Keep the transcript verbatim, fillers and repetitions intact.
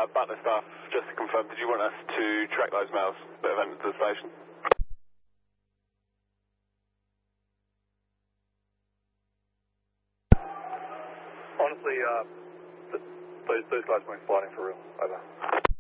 Uh, Butler staff, just to confirm, did you want us to track those mails that have entered the station? Honestly, uh, th those, those guys weren't fighting for real. Over.